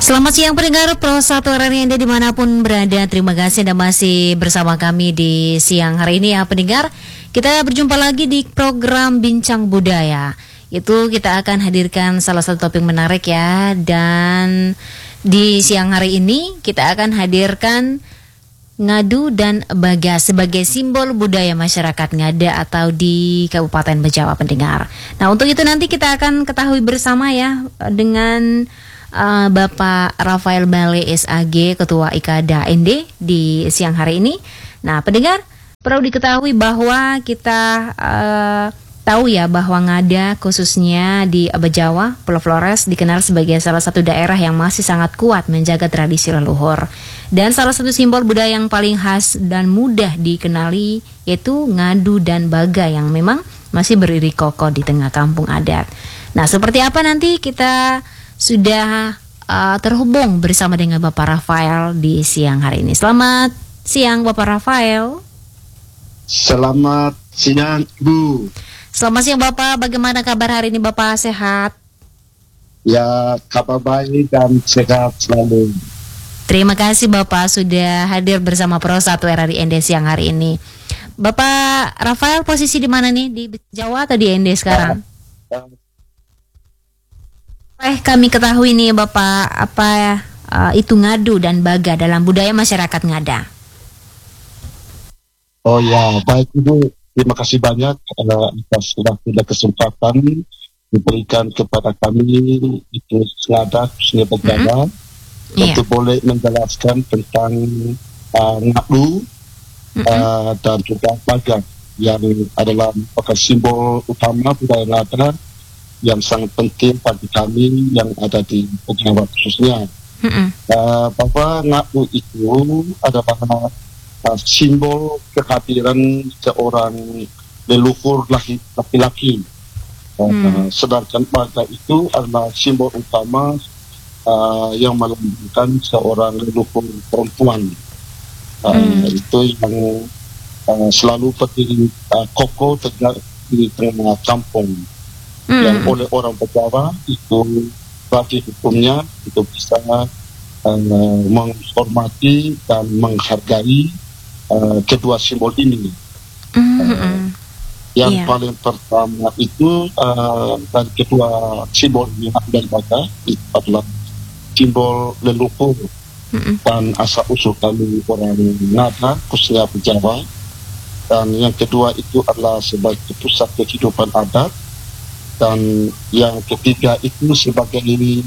Selamat siang pendengar Pro 1 RRI dimanapun berada. Terima kasih Anda masih bersama kami di siang hari ini ya pendengar. Kita berjumpa lagi di program Bincang Budaya. Itu kita akan hadirkan salah satu topik menarik ya. Dan di siang hari ini kita akan hadirkan ngadu dan baga sebagai simbol budaya masyarakat Ngada atau di Kabupaten Bejawa pendengar. Nah untuk itu nanti kita akan ketahui bersama ya dengan Bapak Rafael Bale SAG, Ketua IKADA ND di siang hari ini. Nah pendengar, perlu diketahui bahwa kita tahu ya bahwa Ngada khususnya di Bejawa, Pulau Flores dikenal sebagai salah satu daerah yang masih sangat kuat menjaga tradisi leluhur. Dan salah satu simbol budaya yang paling khas dan mudah dikenali yaitu ngadu dan baga yang memang masih berdiri kokoh di tengah kampung adat. Nah seperti apa nanti kita sudah terhubung bersama dengan Bapak Rafael di siang hari ini. Selamat siang Bapak Rafael. Selamat siang Bu. Selamat siang Bapak, bagaimana kabar hari ini Bapak, sehat? Ya, kabar baik dan sehat selalu. Terima kasih Bapak sudah hadir bersama Pro 1 RRI ND siang hari ini. Bapak Rafael posisi di mana nih? Di Jawa atau di ND sekarang? Kami ketahui nih Bapak, apa itu ngadu dan baga dalam budaya masyarakat Ngada? Oh ya, baik Ibu. Terima kasih banyak atas waktu dan kesempatan diberikan kepada kami itu Ngada, khususnya Bejawa, untuk boleh menjelaskan tentang ngadu dan juga baga yang adalah merupakan simbol utama budaya Ngada yang sangat penting bagi kami yang ada di Bejawa khususnya. Bahwa ngadu itu adalah simbol kehadiran seorang leluhur laki-laki. Sedangkan baga itu adalah simbol utama yang melambangkan seorang leluhur perempuan. Itu yang selalu berdiri kokoh tegak di tengah kampung. Yang oleh orang Bejawa itu bagi hukumnya itu bisa menghormati dan menghargai kedua simbol ini. Yang paling pertama itu dan kedua simbol ini dan baga itu adalah simbol leluhur dan asal usul kami orang Ngada khususnya Bejawa. Dan yang kedua itu adalah sebagai pusat kehidupan adat. Dan yang ketiga itu sebagai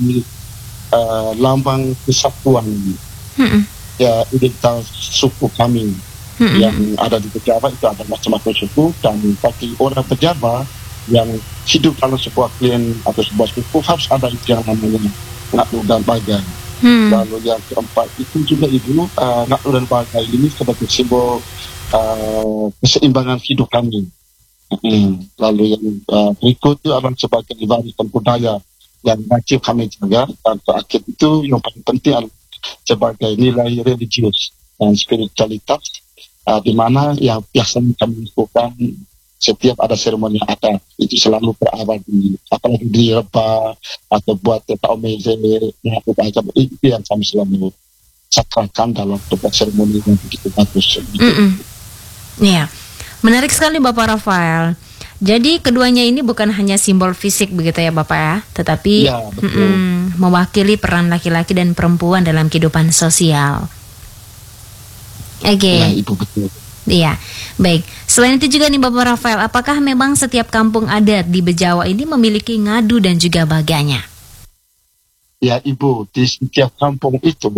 lambang kesatuan ya identitas suku kami yang ada di Bejawa. Itu ada macam-macam suku, dan bagi orang Bejawa yang hidup dalam sebuah klan atau sebuah suku harus ada yang namanya ngadu dan baga. Lalu yang keempat itu juga Ibu, ngadu dan baga ini sebagai simbol keseimbangan hidup kami. Lalu yang berikut itu adalah sebagai warisan budaya yang wajib kami jaga, dan terakhir itu yang paling penting adalah sebagai nilai religius dan spiritualitas, di mana yang biasanya kami lakukan setiap ada seremoni adat itu selalu berawal di apalagi di Reba atau buat teta omeze itu yang kami selalu sakralkan dalam sebuah seremoni yang begitu bagus. Iya. Menarik sekali Bapak Rafael. Jadi keduanya ini bukan hanya simbol fisik begitu ya Bapak ya, tetapi ya, mewakili peran laki-laki dan perempuan dalam kehidupan sosial. Oke. Ya, Ibu betul. Iya, baik. Selain itu juga nih Bapak Rafael, apakah memang setiap kampung adat di Bejawa ini memiliki ngadu dan juga baganya? Ya Ibu, di setiap kampung itu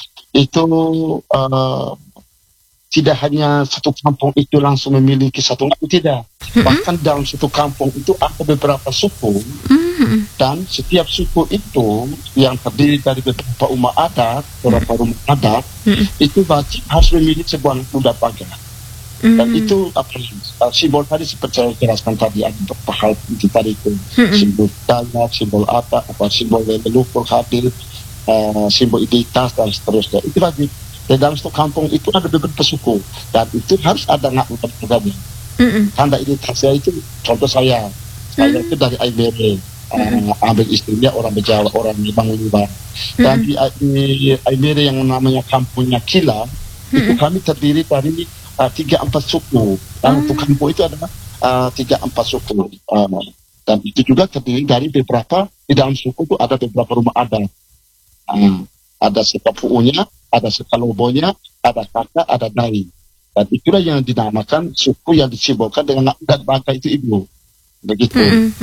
tidak hanya satu kampung itu langsung memiliki satu ngadu, tidak. Bahkan dalam satu kampung itu ada beberapa suku, dan setiap suku itu yang terdiri dari beberapa umat adat, beberapa rumah adat, itu wajib harus memiliki sebuah ngadu dan baga. Dan itu simbol tadi seperti saya jelaskan tadi, ada beberapa hal itu tadi itu simbol dana, simbol adat, simbol leluhur hadir, simbol identitas dan seterusnya. Itu wajib. Dan dalam satu kampung itu ada beberapa suku, dan itu harus ada ngadu dan baganya. Tanda identitasnya itu, contoh saya itu dari Aibere. ambil istrinya orang Bejawa, orang Bangli. Dan di Aimere yang namanya kampungnya Kila, itu kami terdiri dari 3-4 suku. Dan untuk kampung itu ada 3-4 suku. Dan itu juga terdiri dari beberapa, di dalam suku itu ada beberapa rumah adat. Ada Sekapuunya, ada Sekalobonya, ada Kakak, ada Dai. Dan itulah yang dinamakan suku yang disimbolkan dengan Ngak dan Baga itu Ibu. Begitu.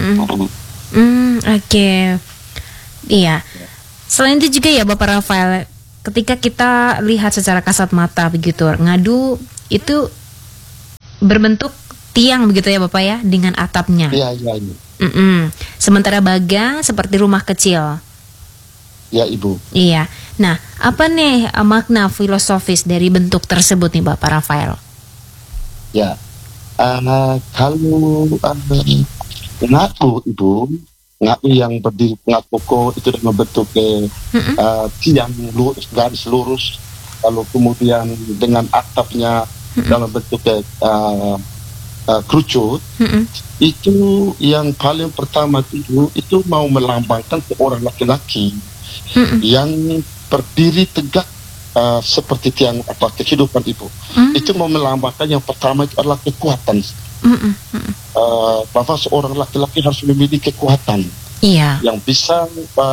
Oke. Iya. Selain itu juga ya Bapak Rafael, ketika kita lihat secara kasat mata begitu, ngadu itu berbentuk tiang begitu ya Bapak ya, dengan atapnya. Iya. Sementara Baga seperti rumah kecil. Ya Ibu. Iya. Nah, apa nih makna filosofis dari bentuk tersebut nih Bapak Rafael? Ya, kalau ngaku Ibu, ngaku yang berdiri ngaku koko itu dengan bentuk tiang garis lurus, lalu kemudian dengan atapnya dalam bentuk kerucut, itu yang paling pertama itu mau melambangkan seorang laki-laki yang berdiri tegak seperti tiang kehidupan Ibu. Itu mau melambangkan yang pertama itu adalah kekuatan. Bahwa seorang laki-laki harus memiliki kekuatan yang bisa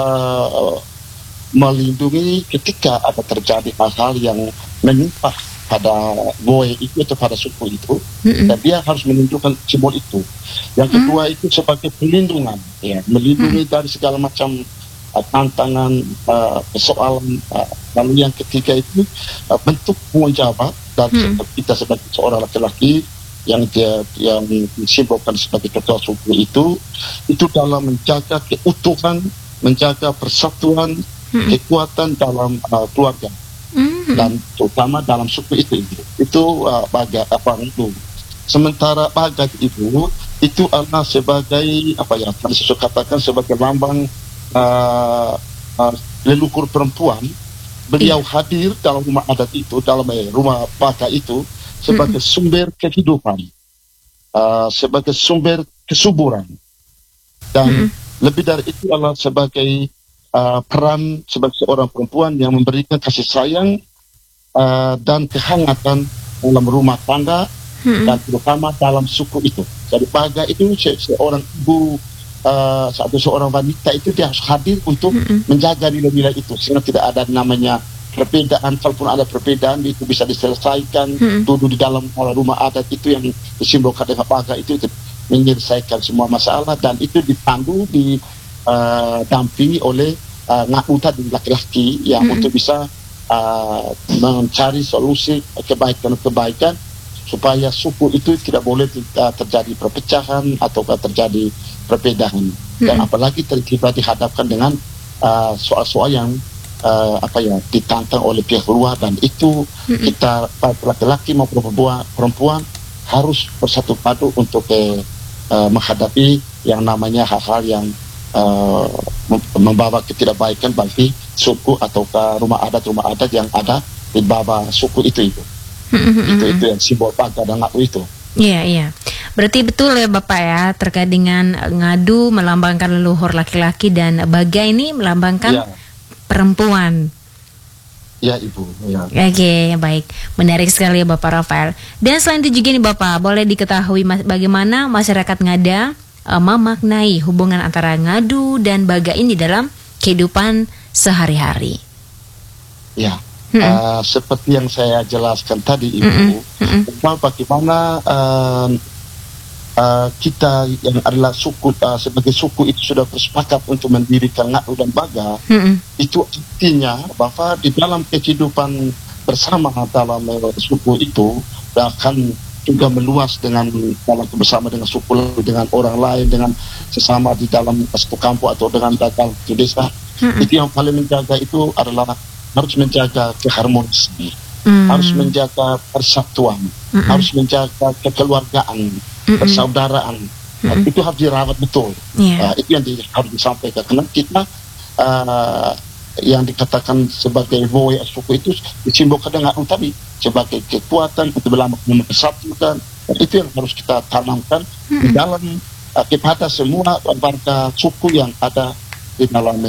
melindungi ketika ada terjadi hal-hal yang menimpa pada boy itu atau pada suku itu, dan dia harus menunjukkan simbol itu. Yang kedua itu sebagai pelindungan, melindungi dari segala macam tantangan, persoalan. Lalu yang ketiga itu bentuk tanggung jawab dan kita sebagai seorang laki-laki yang disimbolkan sebagai ketua suku itu dalam menjaga keutuhan, menjaga persatuan, kekuatan dalam keluarga dan terutama dalam suku itu Baga itu. Sementara Baga itu adalah sebagai tadi saya katakan sebagai lambang leluhur perempuan. Beliau hadir dalam rumah adat itu, dalam rumah Baga itu sebagai sumber kehidupan, sebagai sumber kesuburan, dan lebih dari itu adalah sebagai peran sebagai seorang perempuan yang memberikan kasih sayang dan kehangatan dalam rumah tangga dan terutama dalam suku itu. Jadi Baga itu seorang ibu, seorang wanita itu dia harus hadir untuk menjaga nilai-nilai itu sehingga tidak ada namanya perbedaan. Kalaupun ada perbedaan itu bisa diselesaikan duduk di dalam rumah adat itu yang disimbolkan dengan Baga itu menyelesaikan semua masalah, dan itu dipandu didampingi oleh ngakuta dan laki-laki yang untuk bisa mencari solusi kebaikan supaya suku itu tidak boleh terjadi perpecahan atau terjadi perbedaan. Dan apalagi kita dihadapkan dengan soal-soal yang ditantang oleh pihak luar, dan itu kita laki-laki maupun perempuan harus bersatu padu untuk menghadapi yang namanya hal-hal yang membawa ketidakbaikan bagi suku atau rumah adat yang ada di bawah suku itu. Itu yang simbol Baga dan Ngadu itu. Iya. Berarti betul ya Bapak ya, terkait dengan ngadu melambangkan leluhur laki-laki dan Baga ini melambangkan perempuan. Ya Ibu. Ya. Oke, baik. Menarik sekali ya Bapak Rafael. Dan selain itu juga nih Bapak, boleh diketahui bagaimana masyarakat Ngada memaknai hubungan antara ngadu dan Baga ini dalam kehidupan sehari-hari. Ya. Seperti yang saya jelaskan tadi Ibu, bagaimana kita yang adalah suku sebagai suku itu sudah bersepakat untuk mendirikan Ngadu dan Baga, itu artinya bahwa di dalam kehidupan bersama dalam suku itu akan juga meluas dengan dalam bersama dengan suku, dengan orang lain, dengan sesama di dalam satu kampung atau dengan dalam desa. Itu yang paling menjaga itu adalah harus menjaga keharmonisan, harus menjaga persatuan, harus menjaga kekeluargaan, persaudaraan. Itu harus dirawat betul. Itu yang harus disampaikan. Karena kita yang dikatakan sebagai voe suku itu disimbolkan dengan tadi sebagai kekuatan untuk mempersatukan. Itu yang harus kita tanamkan di dalam kepada semua warga suku yang ada di dalam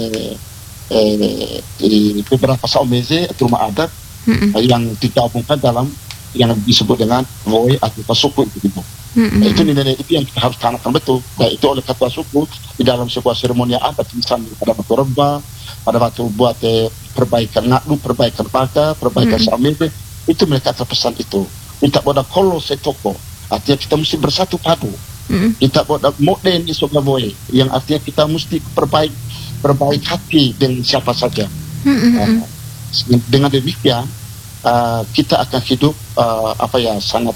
di beberapa saumeze atau rumah adat yang digabungkan dalam yang disebut dengan Woe atau suku itu. Itu nilai itu yang kita harus tanamkan betul. Itu oleh ketua suku di dalam sebuah seremoni adat, misalnya pada waktu rebah, pada waktu buat perbaikan ngadu, perbaikan paga, perbaikan saumeze, itu mereka terpesan itu. Kita boleh kolo setoko, artinya kita mesti bersatu padu. Kita boleh modern di Sogaboy, yang artinya kita mesti perbaik hati dengan siapa saja. Dengan demikian kita akan hidup sangat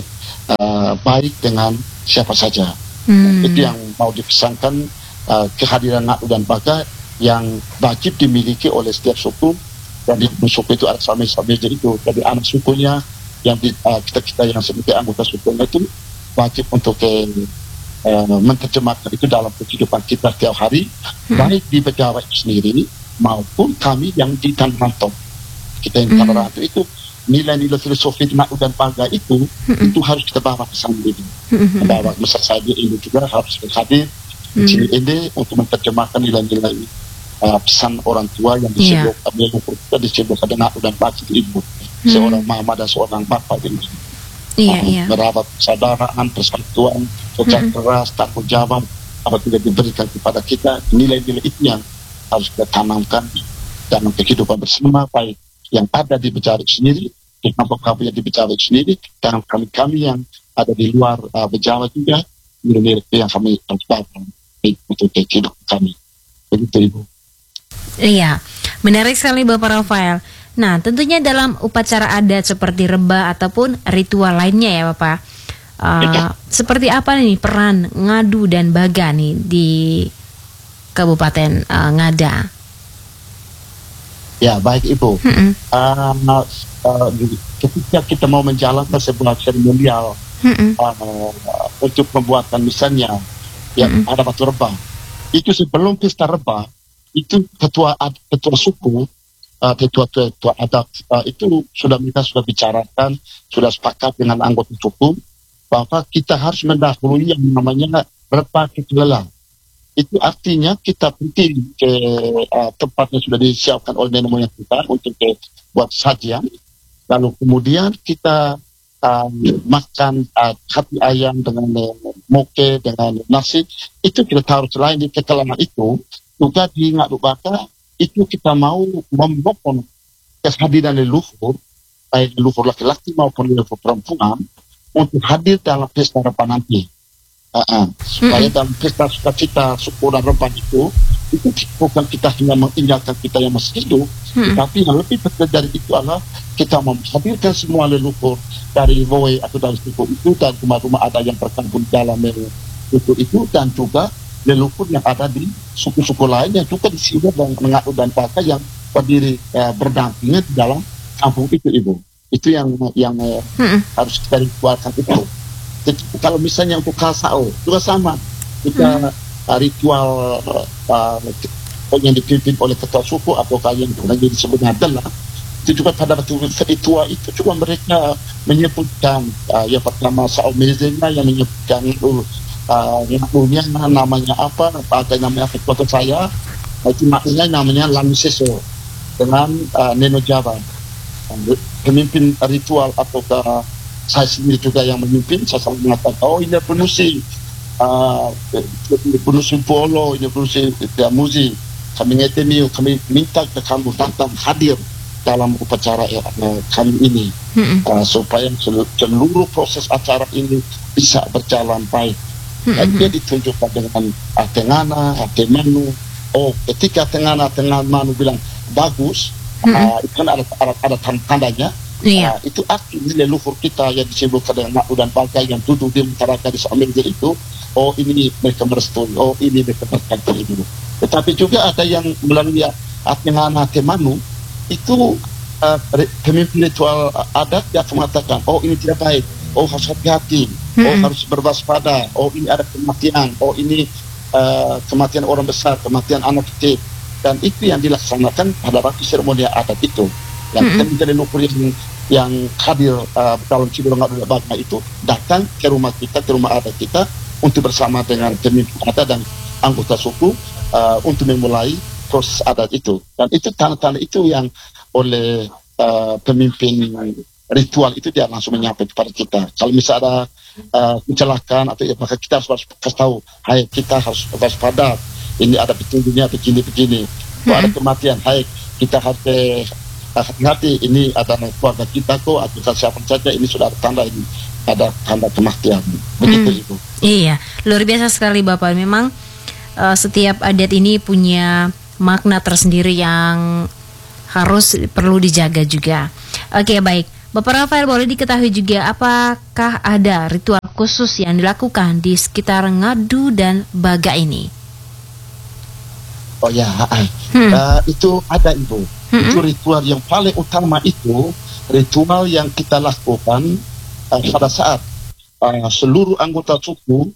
baik dengan siapa saja. Itu yang mau dipesankan, kehadiran Ngadu dan Baga yang wajib dimiliki oleh setiap suku, dan di suku itu ada samej-samej itu. Jadi anak sukunya yang kita yang sebagai anggota sukunya itu wajib untuk menerjemahkan itu dalam kehidupan kita setiap hari, baik di Bejawa sendiri maupun kami yang di Tanah Rantau. Kita yang di Tanah Rantau itu nilai-nilai filosofi Ngadu dan Baga itu harus kita bawa ke sana ini. Bawa besar saya ini juga harus hadir di sini ini untuk menerjemahkan nilai-nilai pesan orang tua yang disebut dengan Ngadu dan Baga itu ibu, seorang mama dan seorang bapak ini. Merawat persaudaraan, persatuan, kerja keras, tanggung jawab apabila diberikan kepada kita, nilai-nilai itu yang harus kita tanamkan dalam kehidupan bersama, baik yang ada di Bejawa sendiri, di kampung-kampung yang di Bejawa sendiri, dan kami yang ada di luar Bejawa juga, nilai-nilai yang kami harus bawa untuk kehidupan kami. Begitu, Ibu. Iya, menarik sekali Bapak Rafael. Nah, tentunya dalam upacara adat seperti rebah ataupun ritual lainnya ya Bapak, seperti apa nih peran Ngadu dan Baga nih di Kabupaten Ngada? Ya, baik Ibu. Ketika kita mau menjalankan sebuah seremonial untuk pembuatan misalnya yang ada batu rebah, itu sebelum pesta rebah, itu ketua suku, ketua adat itu sudah bicarakan, sudah sepakat dengan anggota suku bahwa kita harus mendahului yang namanya rebah ketulelang. Itu artinya kita pergi ke tempat yang sudah disiapkan oleh nenek moyang kita untuk buat sajian, lalu kemudian kita makan hati ayam dengan moke dengan nasi. Itu kita taruh selain di ketelangan itu juga di Ngadu Baga itu kita mau memohon kehadiran leluhur, baik leluhur laki-laki maupun leluhur perempuan, untuk hadir dalam pesta rebah nanti. Supaya dalam pesta sukacita suku dan rebah itu bukan kita hanya mengingatkan kita yang masih hidup, tapi yang lebih penting dari itu adalah kita menghadirkan semua leluhur dari Woe atau dari suku itu, dan rumah-rumah ada yang terkabung dalam suku itu, dan juga leluhur yang ada di suku-suku lain yang juga di sini dan Ngadu dan Baga yang berdiri berdampingan di dalam kampung itu, Ibu. Itu yang harus kita ritualkan itu. Kalau misalnya untuk Kalsao juga sama, kita ritual yang dipimpin oleh ketua suku atau yang disebut adalah itu juga pada waktu ritual itu juga mereka menyebutkan yang pertama saumezenya yang menyebutkan ngadunya namanya apa, namanya ketua saya itu namanya Lamiseso dengan Neno Jawa, pemimpin ritual atau saya sendiri juga yang memimpin. Saya selalu mengatakan, ini penusi polo, ini penusi muzi, kami ngetemi, kami minta ke kamu datang hadir dalam upacara kami ini, supaya seluruh proses acara ini bisa berjalan baik. Dia ditunjukkan dengan Tengana, Manu. Ketika Tengana Manu bilang bagus, itu kan ada tandanya. Itu artinya leluhur kita yang disebutkan dengan Ngadu dan Baga yang duduk di masyarakat di Sambil itu, ini mereka merestui, ini mereka berkata itu. Tetapi juga ada yang melalui Tengana Manu itu pemimpin ritual adat yang mengatakan, ini tidak baik, harus hati-hati, harus berwaspada, ini ada kematian, ini kematian orang besar, kematian anak kecil, dan itu yang dilaksanakan pada waktu seremoni adat itu. Yang kita leluhur yang hadir dalam Cibulu Ngadu dan Baga itu datang ke rumah kita, ke rumah adat kita, untuk bersama dengan pemimpin adat dan anggota suku untuk memulai proses adat itu. Dan itu tanda-tanda itu yang oleh pemimpin ritual itu dia langsung menyampaikan kepada kita. Kalau misalnya ada kecelakaan atau maka kita harus kasih tahu, hai kita harus waspada. Ini ada petunjuknya begini-begini. Kalau ada kematian, hai kita harus hati-hati. Ini ada keluarga kita kok atau siapa saja, ini sudah ada tanda ini. Ada tanda kematian. Begitu Ibu. Iya, luar biasa sekali Bapak. Memang setiap adat ini punya makna tersendiri yang harus perlu dijaga juga. Oke, baik. Bapak Rafael, boleh diketahui juga apakah ada ritual khusus yang dilakukan di sekitar Ngadu dan Baga ini? Oh ya, itu ada Ibu. Itu ritual yang paling utama, itu ritual yang kita lakukan pada saat seluruh anggota suku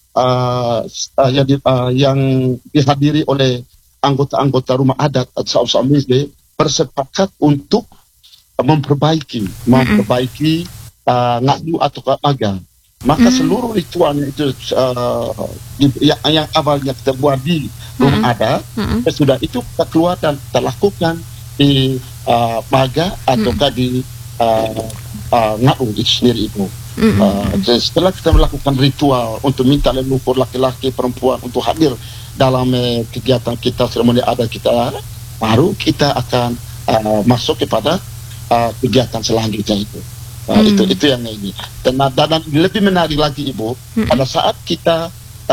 yang dihadiri oleh anggota-anggota rumah adat Sao Meze bersepakat untuk memperbaiki Ngadu atau Baga. Maka seluruh ritualnya itu yang awalnya kita buat di rumah adat, sudah itu kita keluar dan kita lakukan di Baga ataukah di Ngadu itu sendiri Ibu. Setelah kita melakukan ritual untuk minta leluhur laki-laki perempuan untuk hadir dalam kegiatan kita, seremoni adat kita, baru kita akan masuk kepada kegiatan selanjutnya itu. Itu yang ini. Dan lebih menarik lagi Ibu, pada saat kita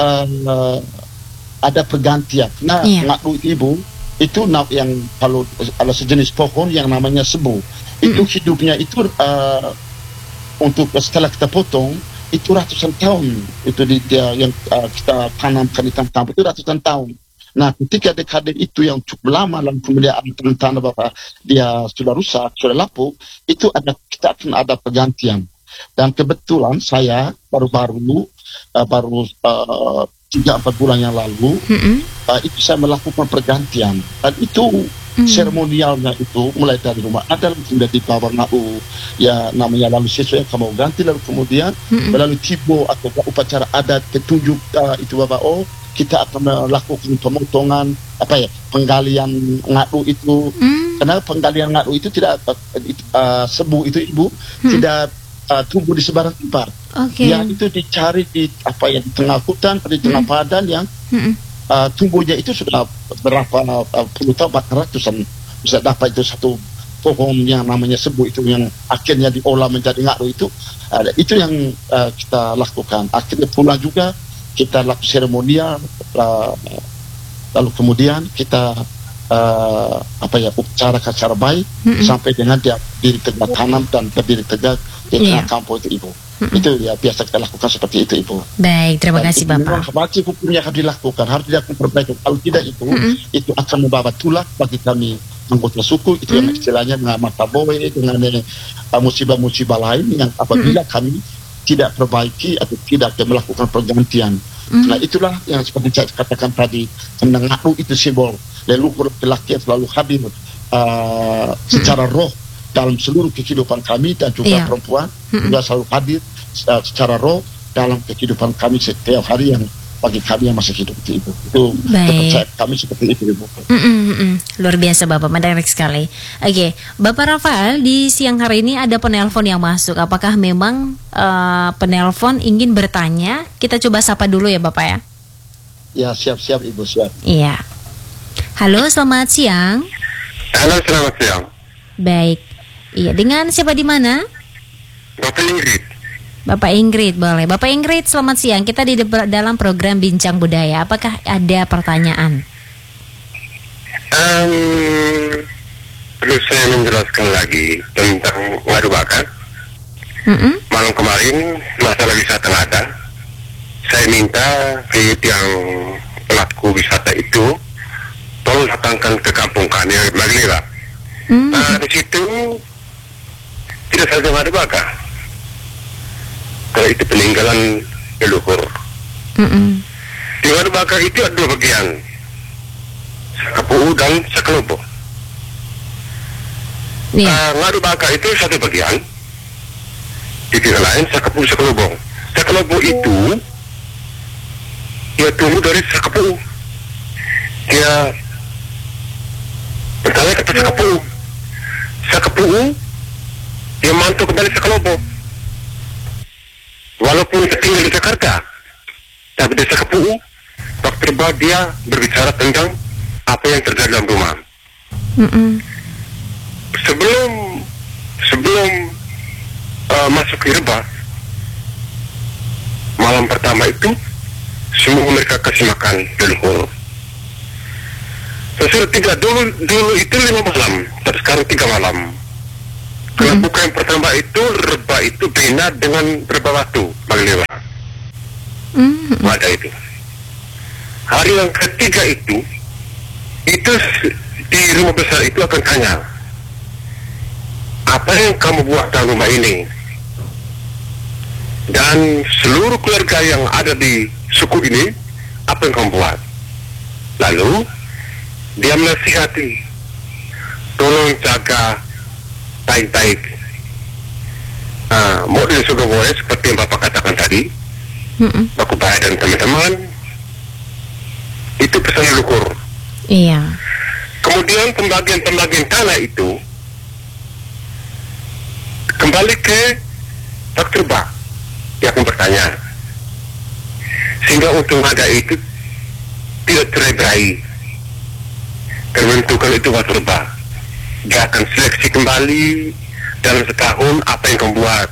ada pergantian. Ngadu Ibu itu yang kalau ada sejenis pohon yang namanya sebu. Itu hidupnya itu untuk setelah kita potong itu ratusan tahun. Itu yang kita tanamkan di tanah itu ratusan tahun. Nah, ketika dekade itu yang cukup lama dan kemudian tanah Bapak dia sudah rusak, sudah lapuk, itu kita akan ada pergantian. Dan kebetulan saya baru 3-4 bulan yang lalu itu saya melakukan pergantian. Dan itu seremonialnya itu mulai dari rumah adat kemudian di bawah Ngadu ya namanya, lalu sesuai yang kamu ganti, lalu kemudian melalui tibo atau upacara adat petunjuk itu Bapak, kita akan melakukan pemotongan penggalian Ngadu itu. Karena penggalian Ngadu itu tidak sebu itu Ibu tidak tumbuh di sebarang tempat. Ya itu dicari di di tengah hutan, di tengah padang yang tumbuhnya itu sudah berapa puluh tahun, bahkan ratusan bisa dapat itu satu pohon yang namanya sebu itu yang akhirnya diolah menjadi Ngadu itu. Itu yang kita lakukan. Akhirnya pulang juga kita lakukan seremonial, lalu kemudian kita upacara baik sampai dengan dia diri tegak tanam dan berdiri tegak di tengah kampung itu Ibu. Itu ya biasa kita lakukan seperti itu Ibu. Baik, terima kasih Bapak. Wajib hukumnya harus dilakukan, harus dilakukan perbaikan. Kalau tidak itu akan membawa tulah bagi kami anggota suku itu yang istilahnya dengan mata boe, dengan musibah-musibah lain yang apabila kami tidak perbaiki atau tidak melakukan pergantian. Nah itulah yang seperti saya katakan tadi, Ngadu itu simbol leluhur laki-laki yang selalu hadir secara roh dalam seluruh kehidupan kami, dan juga perempuan juga selalu hadir secara roh dalam kehidupan kami setiap hari yang bagi kami yang masih hidup itu kepercayaan kami seperti itu Ibu. Luar biasa Bapak, menarik sekali. Oke, Bapak Rafael, di siang hari ini ada penelpon yang masuk. Apakah memang penelpon ingin bertanya? Kita coba sapa dulu ya Bapak ya. Ya, siap-siap Ibu, siap. Iya. Halo, selamat siang. Halo, selamat siang. Baik. Iya, dengan siapa di mana? Bapak Ingrid. Bapak Ingrid, boleh. Bapak Ingrid, selamat siang. Kita di dalam program Bincang Budaya. Apakah ada pertanyaan? Perlu saya menjelaskan lagi tentang Ngadu Baga. Malam kemarin masalah wisata Ngada, saya minta ke yang pelaku wisata itu tolong datangkan ke kampung kami Maglira. Di situ tidak saja Ngadu Baga, kalau itu peninggalan leluhur. Di Ngadu Baga itu ada 2 bagian, Sakapuu dan Sakelobo. Ngadu Baga itu 1 bagian, di pihak lain Sakapuu Sakelobo. Sakelobo itu dia tumbuh dari Sakapu. Dia pertama kata Sakapu, dia mantu kembali Sakalobo. Walaupun dia tinggal di Jakarta, tapi di Sakapu, Dr. Ba dia berbicara tentang apa yang terjadi dalam rumah. Sebelum masuk ke Rebah, malam pertama itu semua mereka kasih makan leluhur. Sudah tiga dulu itu 5 malam, tapi sekarang 3 malam. Kalau buka yang pertama itu Rebah itu bina dengan Rebah Batu Baglewa. Ada itu. Hari yang ketiga itu di rumah besar itu akan tanya, apa yang kamu buat dalam rumah ini? Dan seluruh keluarga yang ada di suku ini, apa yang kamu buat? Lalu dia menasihati, tolong jaga baik-baik model Sugaboy seperti yang Bapak katakan tadi. Baku Bahaya dan teman-teman, itu pesan leluhur. Iya. Kemudian pembagian tanah itu kembali ke Dr. Ba. Dia akan bertanya, sehingga untung ada itu tidak terai-berai. Menentukan itu Dr. Ba. Dia akan seleksi kembali dalam setahun apa yang kamu buat.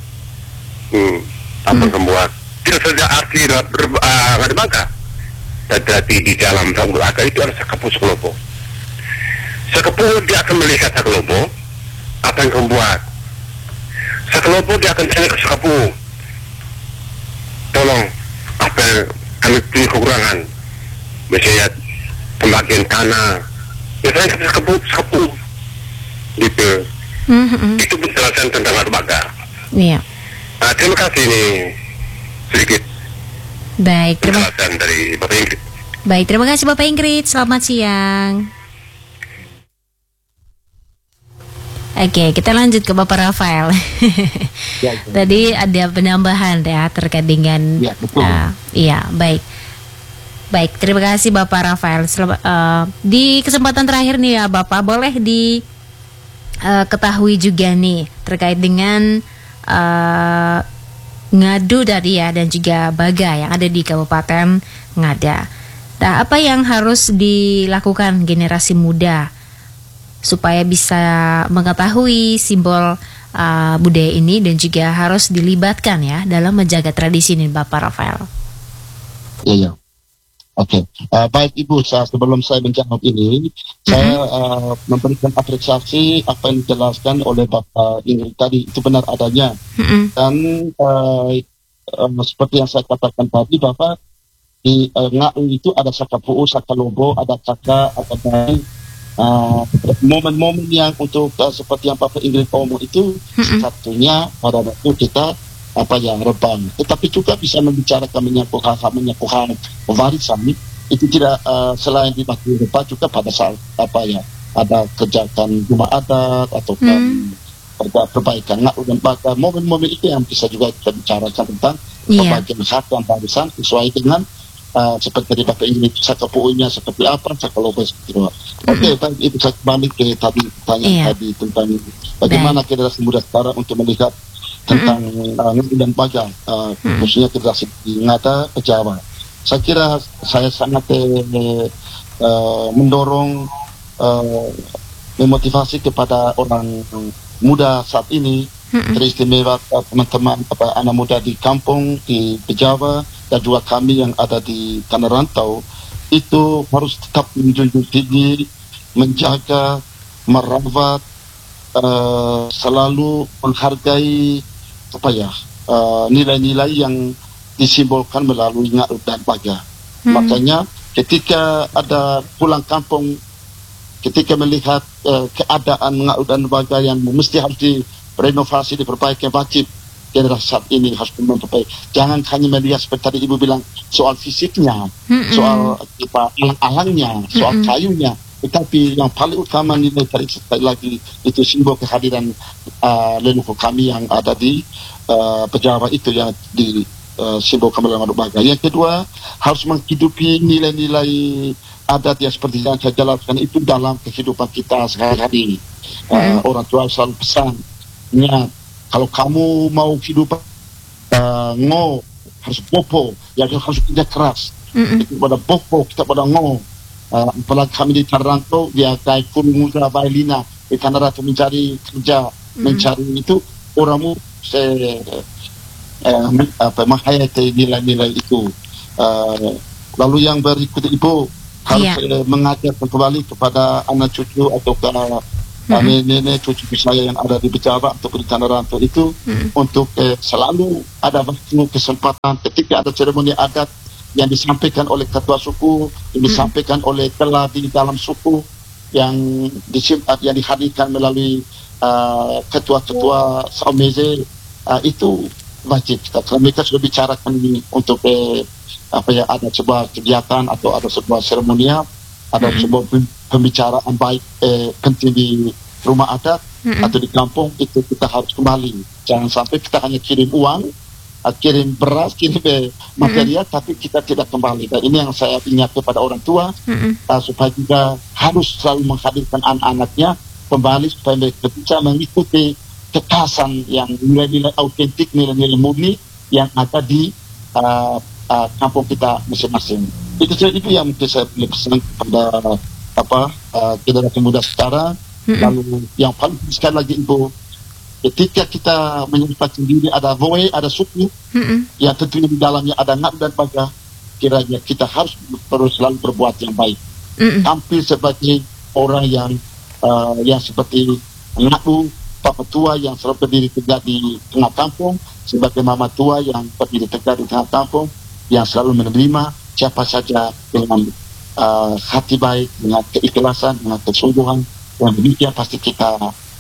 Apa yang kamu buat. Tidak saja arti ada bangka, tetapi di dalam Rambut Aka itu ada Sakapu Sakalobo. Sakapu dia akan melihat Sakalobo, apa yang kamu buat. Sakalobo dia akan tanya ke Sakapu, tolong, apa yang kami punya kekurangan, misalnya pembagian tanah, biasanya ke Sakapu, gitu. Itu penjelasan tentang lembaga. Iya. Terima kasih nih, sedikit Baik, penjelasan dari Bapak Ingrid. Baik, terima kasih Bapak Ingrid. Selamat siang. Oke, kita lanjut ke Bapak Rafael. Tadi ada penambahan ya terkait dengan iya, baik. Baik, terima kasih Bapak Rafael. Di kesempatan terakhir nih ya Bapak, boleh ketahui juga nih terkait dengan Ngadu tadi ya dan juga Baga yang ada di Kabupaten Ngada. Nah, apa yang harus dilakukan generasi muda supaya bisa mengetahui simbol budaya ini dan juga harus dilibatkan ya dalam menjaga tradisi ini, Bapak Rafael? Iya. Oke. Baik Ibu, sebelum saya menjawab ini, saya memberikan apresiasi apa yang dijelaskan oleh Bapak Ingrid tadi, itu benar adanya. Dan seperti yang saya katakan tadi, Bapak, di Ngau itu ada Sakapu, Sakalobo, ada Kaka, ada Dai. Momen-momen yang untuk seperti yang Bapak Ingrid omong itu, satunya pada waktu kita rebang. Tetapi juga bisa membicarakan menyangkut hal warisan itu tidak selain di Batu Rebah juga pada saat ada kegiatan rumah adat atau perbaikan Ngau dan Baga. Momen-momen itu yang bisa juga kita bicarakan tentang pembagian hak dan warisan sesuai dengan seperti dari Bapak Ingrid, Sakapuunya seperti apa, Sakalobo seperti apa. Oke, itu saya balik ke pertanyaan tadi tentang bagaimana generasi muda sekarang untuk melihat tentang Ngadu dan Baga, khususnya generasi Ngada ke Jawa. Saya kira saya sangat mendorong, memotivasi kepada orang muda saat ini, teristimewa teman-teman anak muda di kampung, di Jawa, dan juga kami yang ada di tanah rantau, itu harus tetap menjunjung tinggi, menjaga, merawat, selalu menghargai nilai-nilai yang disimbolkan melalui Ngau dan Baga. Makanya ketika ada pulang kampung, ketika melihat keadaan Ngau dan Baga yang mesti harus direnovasi, diperbaiki, wajib generasi saat ini harus memperbaiki. Jangan hanya melihat seperti tadi Ibu bilang soal fisiknya, soal alang-alangnya, soal kayunya, tetapi yang paling utama nilai tadi sekali lagi itu simbol kehadiran leluhur kami yang ada di Pejawa itu yang simbol kembali Ngaduk Baga. Yang kedua, harus menghidupi nilai-nilai adat yang seperti yang saya jelaskan itu dalam kehidupan kita sehari-hari. Orang tua selalu pesan, ingat, kalau kamu mau hidup harus bopo, ya harus kerja keras. Kita pada bopo, kita pada apalagi kami di Tangerang dia kayak muda bailina di Tangerang mencari kerja, mencari itu orangmu menghayati nilai-nilai itu. Lalu yang berikut ibu harus mengajarkan kembali kepada anak cucu atau ke nenek cucu saya yang ada di Bejaba atau di Tangerang itu untuk selalu ada waktu kesempatan ketika ada seremoni adat yang disampaikan oleh ketua suku, yang disampaikan oleh kelah di dalam suku, yang dihadirkan melalui ketua-ketua Saumeze, itu wajib kita. Kalau mereka sudah bicarakan ini untuk ada sebuah kegiatan atau ada sebuah seremonial, ada sebuah pembicaraan baik penting di rumah adat atau di kampung, itu kita harus kembali. Jangan sampai kita hanya kirim uang, kirim beras, kirim material, tapi kita tidak kembali. Dan ini yang saya ingat kepada orang tua, supaya juga harus selalu menghadirkan anak-anaknya kembali supaya mereka bisa mengikuti kekhasan yang nilai-nilai autentik, nilai-nilai murni yang ada di kampung kita masing-masing. Itu yang mungkin saya pesan kepada generasi muda sekarang. Lalu yang paling sekali lagi Ibu, ketika kita menyempatkan diri ada voe, ada suku, yang tentunya di dalamnya ada Ngaduk dan Baga, kiranya kita harus terus selalu berbuat yang baik. Tampil sebagai orang yang seperti Ngaduk, Papa tua yang selalu berdiri tegak di tengah kampung, sebagai Mama tua yang berdiri tegak di tengah kampung, yang selalu menerima siapa saja dengan hati baik, dengan keikhlasan, dengan kesungguhan. Yang demikian pasti kita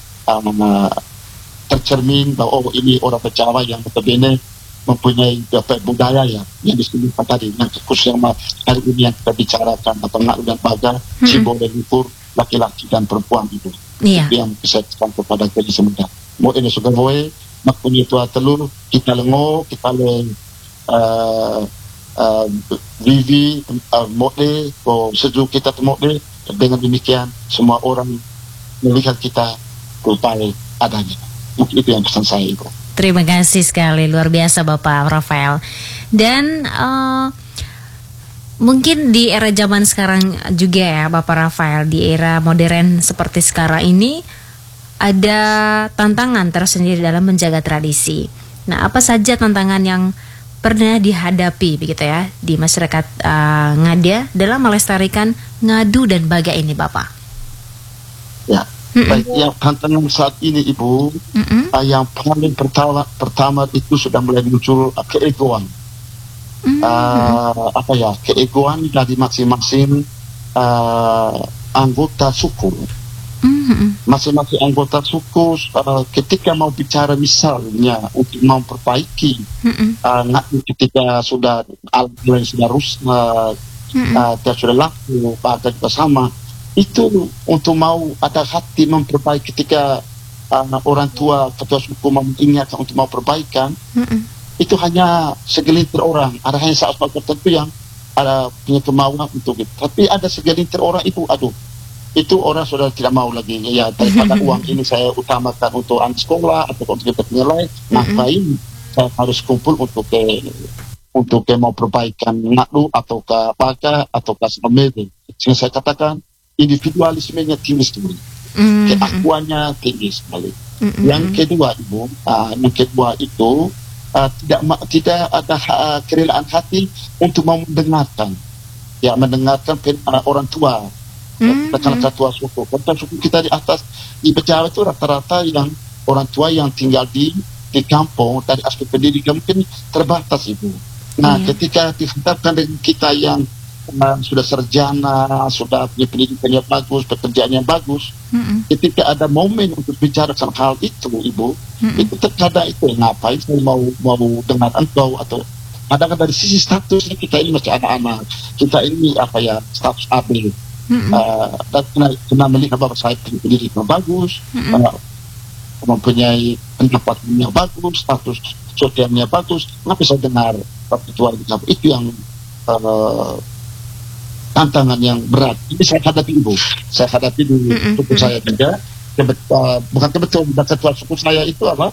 tercermin bahwa ini orang Jawa yang notabene mempunyai budaya yang disebutkan tadi, yang khusus yang hari ini yang kita bicarakan, atau Ngaduk dan Baga, simbol dan ukur laki-laki dan perempuan itu. Itu yang bisa kita kepada generasi muda. Mau ini sudah boleh, makanya tua telur kita lengo, kita vivi, mode, sejuk kita mode. Dengan demikian semua orang melihat kita upaya adanya. Mungkin itu yang pesan saya, Ibu. Terima kasih sekali, luar biasa Bapak Rafael. Dan mungkin di era zaman sekarang juga ya Bapak Rafael, di era modern seperti sekarang ini ada tantangan tersendiri dalam menjaga tradisi. Nah, apa saja tantangan yang pernah dihadapi begitu ya di masyarakat Ngada dalam melestarikan Ngadu dan Baga ini, Bapak? Ya, baik, yang tantangan saat ini Ibu, yang paling pertama itu sudah mulai muncul keegoan. Keegoan dari masing-masing anggota suku. Masing-masing anggota suku ketika mau bicara misalnya untuk memperbaiki ketika sudah alat sudah rusak, sudah laku, pada bersama itu untuk mau ada hati memperbaiki ketika orang tua ketua suku mengingatkan untuk mau perbaikan, itu hanya segelintir orang, ada hanya saat tertentu yang ada punya kemauan untuk itu. Tapi ada segelintir orang itu orang sudah tidak mau lagi, ya daripada uang ini saya utamakan untuk anak sekolah atau untuk kita nilai, ngapain saya harus kumpul untuk mau perbaikan Ngaduk atau ke Baga atau ke Saumeze. Sehingga saya katakan individualismenya tinggi sekali, keakuannya tinggi sekali. Yang kedua Ibu, itu tidak ada kerelaan hati untuk mendengarkan orang tua. Kalau ketua suku kita di atas di Bejaba itu rata-rata yang orang tua yang tinggal di kampung, dari aspek pendidikan mungkin terbatas Ibu. Nah, ketika dihadapkan dengan kita yang sudah sarjana, sudah punya pendidikan yang bagus, pekerjaan yang bagus, ketika ada momen untuk bicara tentang hal itu Ibu, itu terkadang itu ngapain saya mau dengar engkau, atau kadang dari sisi statusnya kita ini masih anak-anak, kita ini status AB. Dan kena melihat bahwa saya pendidikan bagus, mempunyai pendapatan yang bagus, status sosialnya bagus, nggak bisa dengar ketua itu yang tantangan yang berat. Ini saya hadapi Ibu, saya hadapi di suku saya juga. Bukan kebetulan ketua suku saya itu apa?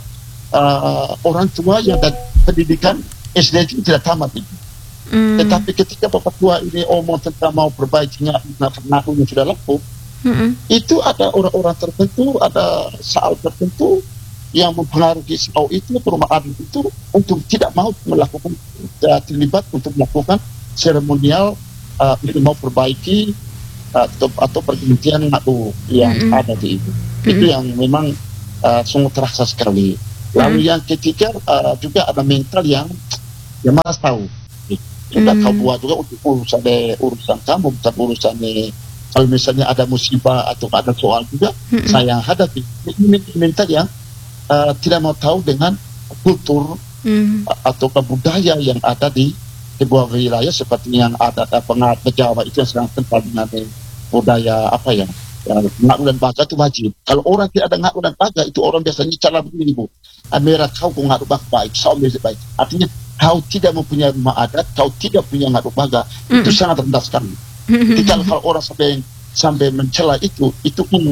Orang tua yang ada pendidikan SD itu tidak tamat itu. Tetapi ketika Bapak Tua ini omong tentang mau perbaikinya ngakunya sudah lapuk, itu ada orang-orang tertentu, ada soal tertentu yang mempengaruhi soal itu, perumahan itu untuk tidak mau melakukan terlibat untuk melakukan seremonial untuk mau perbaiki atau pergantian ngadu yang ada di itu. Itu yang memang sungguh terasa sekali. Lalu yang ketiga juga ada mental yang malas tahu. Sudah tahu buat juga untuk urusan kamu, bukan urusan kalau misalnya ada musibah atau ada soal juga saya hadapi. Ini mental yang tidak mau tahu dengan kultur atau budaya yang ada di sebuah wilayah seperti yang ada Jawa itu yang sedang kental dengan budaya apa ya, ngaku dan baga itu wajib. Kalau orang tidak ada ngaku dan baga itu orang biasanya cara begini Bu, merah kau ngaku baik, baik. Artinya kau tidak mempunyai rumah adat, kau tidak punya ngaku baga, itu sangat rendah sekali. Kalau orang sampai mencela itu pun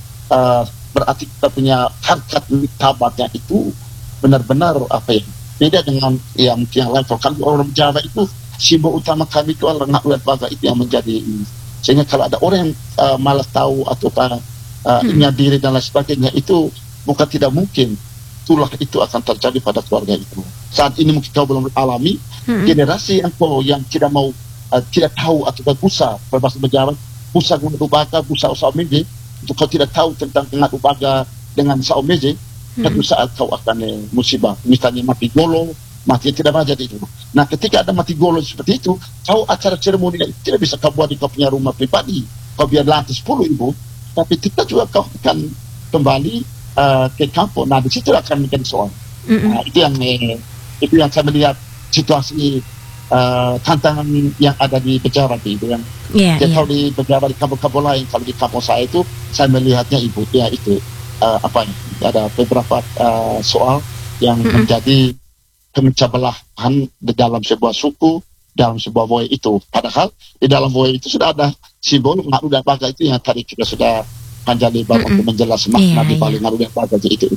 berarti kita punya harkat tabatnya itu benar-benar apa ya, beda dengan yang lain. Kalau orang Jawa itu simbol utama kami itu adalah ngaku dan baga, itu yang menjadi sehingga kalau ada orang yang malas tahu atau ingat diri dan lain sebagainya, itu bukan tidak mungkin itulah itu akan terjadi pada keluarga itu. Saat ini mungkin kau belum alami generasi yang tidak mau tidak tahu atau busa berbahasa Jawa, busa guna baga, busa usah meje, untuk kau tidak tahu tentang ngadu baga dengan sao meje, satu saat kau akan musibah, misalnya mati golo, mati tidak baca itu. Nah, ketika ada mati golo seperti itu, kau acara seremoni tidak bisa kau buat di kau punya rumah pribadi, kau biar lantai 10 Ibu, tapi kita juga kau akan kembali ke kampung. Nah, di situ akan menjadi soal. Nah, itu yang saya melihat situasi tantangan yang ada di pejabat itu yang kalau di pejabat di kampung-kampung lain, kalau di kampung saya itu saya melihatnya Ibu ya itu ada beberapa soal yang menjadi pemecah belahan di dalam sebuah suku, dalam sebuah voe itu. Padahal di dalam voe itu sudah ada simbol ngadu dan baga itu yang tadi kita sudah panjang lebar untuk menjelas makna di balik ngadu dan baga itu.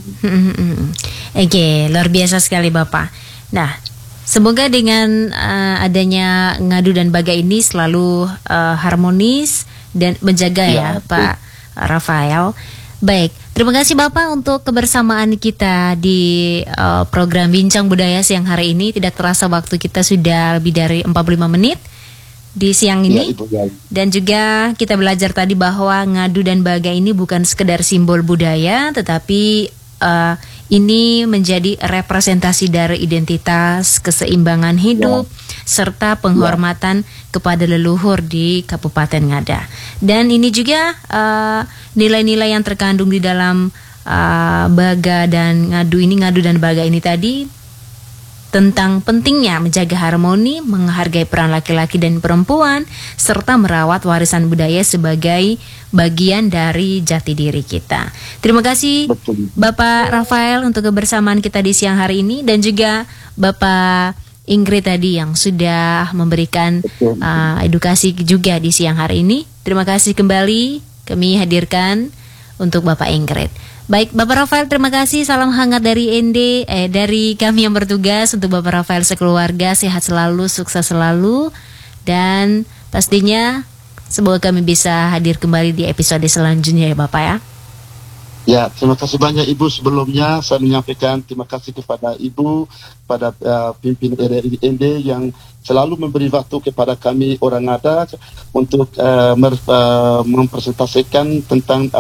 Oke, luar biasa sekali Bapak. Nah, semoga dengan adanya ngadu dan baga ini selalu harmonis dan menjaga ya Pak Rafael. Baik, terima kasih Bapak untuk kebersamaan kita di program Bincang Budaya siang hari ini. Tidak terasa waktu kita sudah lebih dari 45 menit di siang ini. Dan juga kita belajar tadi bahwa ngadu dan baga ini bukan sekedar simbol budaya, tetapi ini menjadi representasi dari identitas, keseimbangan hidup, serta penghormatan kepada leluhur di Kabupaten Ngada. Dan ini juga nilai-nilai yang terkandung di dalam baga dan ngadu dan baga ini tadi tentang pentingnya menjaga harmoni, menghargai peran laki-laki dan perempuan, serta merawat warisan budaya sebagai bagian dari jati diri kita. Terima kasih Bapak Rafael untuk kebersamaan kita di siang hari ini, dan juga Bapak Ingrid tadi yang sudah memberikan edukasi juga di siang hari ini. Terima kasih kembali kami hadirkan untuk Bapak Ingrid. Baik, Bapak Rafael, terima kasih. Salam hangat dari dari kami yang bertugas untuk Bapak Rafael sekeluarga. Sehat selalu, sukses selalu, dan pastinya semoga kami bisa hadir kembali di episode selanjutnya ya Bapak ya. Ya, terima kasih banyak Ibu. Sebelumnya saya menyampaikan terima kasih kepada Ibu, pada pimpinan RRIND yang selalu memberi waktu kepada kami orang Ngada untuk mempresentasikan tentang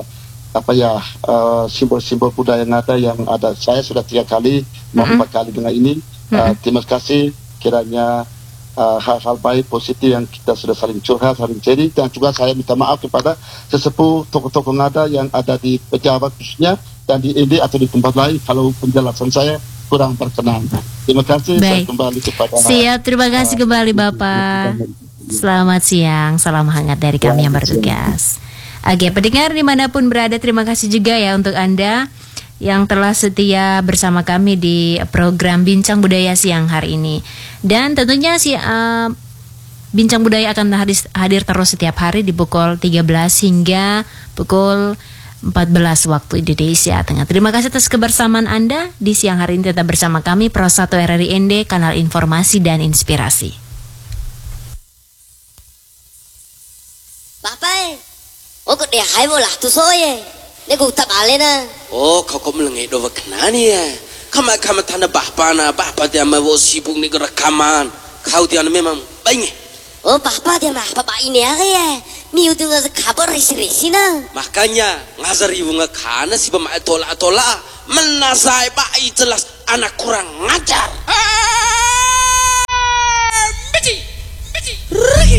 simbol-simbol budaya Ngada yang ada. Saya sudah 3 kali, mau 4 kali dengan ini. Terima kasih, kiranya hal-hal baik positif yang kita sudah saling curhat, saling cerita, dan juga saya minta maaf kepada sesepuh tokoh-tokoh Ngada yang ada di pejabat khususnya dan di ED atau di tempat lain kalau penjelasan saya kurang berkenan. Terima kasih. Baik. Saya kembali kepada siap. Terima kasih kembali Bapak. Selamat siang, salam hangat dari kami yang bertugas. Oke, pendengar dimanapun berada, terima kasih juga ya untuk Anda yang telah setia bersama kami di program Bincang Budaya siang hari ini. Dan tentunya Bincang Budaya akan hadir terus setiap hari di pukul 13 hingga pukul 14 waktu Indonesia Tengah. Terima kasih atas kebersamaan Anda di siang hari ini. Tetap bersama kami Pro 1 RRI ND, kanal informasi dan inspirasi. Bapak, aku dia hai bola tu soye. Dia ku tak ale na. Oh, kau melengai doa kenani ya. Kamu tanda bapak dia mau sibuk ni rekaman. Kau dia memang banyak. Oh, bapak dia mah bapak ini ya. Miu tu nggak kabar risi na. Makanya ngajar ibu ngakana si pemain tola menasai pak jelas anak kurang ngajar.